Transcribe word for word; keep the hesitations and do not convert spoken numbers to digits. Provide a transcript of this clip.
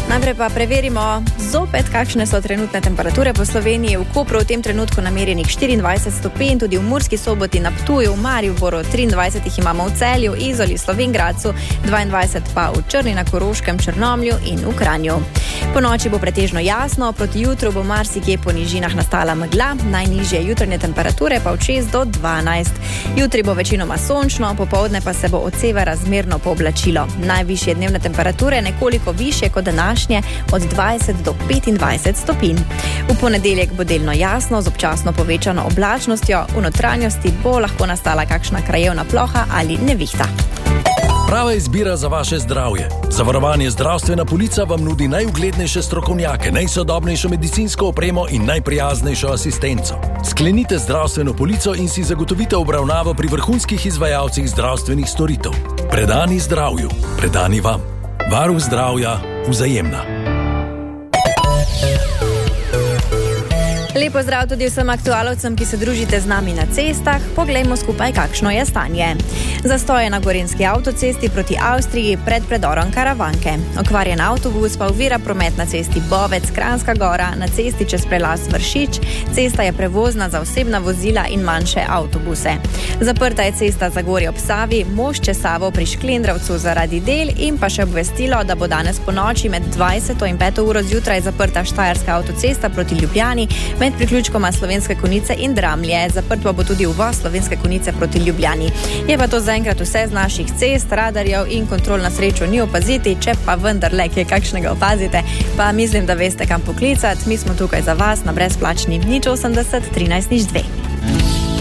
Najprej pa preverimo zopet, kakšne so trenutne temperature po Sloveniji. V Kopru v tem trenutku namerjenih štiriindvajset stopinj, tudi v Murski Soboti, na Ptuju, v Mariboru triindvajset jih imamo v Celju, Izoli, Slovenj Gradcu, dvaindvajset pa v Črni na Koroškem, Črnomlju in v Kranju. Po noči bo pretežno jasno, proti jutru bo marsikje po nižinah nastala megla, najnižje jutranje temperature pa od šest do dvanajst. Jutri bo večinoma sončno, popoldne pa se bo od severa zmerno pooblačilo. Najvišje dnevne temperature nekoliko višje kot današnje, od dvajset do petindvajset stopinj. V ponedeljek bo delno jasno z občasno povečano oblačnostjo, v notranjosti bo lahko nastala kakšna krajevna ploha ali nevihta. Prava izbira za vaše zdravje. Zavarovanje Zdravstvena polica vam nudi najuglednejše strokovnjake, najsodobnejšo medicinsko opremo in najprijaznejšo asistenco. Sklenite zdravstveno polico in si zagotovite obravnavo pri vrhunskih izvajalcih zdravstvenih storitev. Predani zdravju, predani vam. Varuh zdravja, Vzajemna. Lepo zdrav tudi vsem aktualovcem, ki se družite z nami na cestah. Poglejmo skupaj, kakšno je stanje. Zastoje na gorenjski avtocesti proti Avstriji pred predorom Karavanke. Okvarjen avtobus pa ovira promet na cesti Bovec, Kranjska Gora, na cesti čez prelaz Vršič. Cesta je prevozna za osebna vozila in manjše avtobuse. Zaprta je cesta Zagorje ob Savi, most čez Savo pri Šklendravcu zaradi del in pa še obvestilo, da bo danes po noči med dvajseto in peto uro zjutraj zaprta Štajerska avtocesta proti Ljubljani, med priključkoma Slovenske Konjice in Dramlje. Zaprt pa bo tudi uvoz Slovenske Konjice proti Ljubljani. Je pa to zaenkrat vse z naših cest, radarjev in kontrol na srečo ni opaziti, če pa vendarle kje kakšnega opazite, pa mislim, da veste kam poklicati. Mi smo tukaj za vas na brezplačni nič osemdeset trinajst nič dve.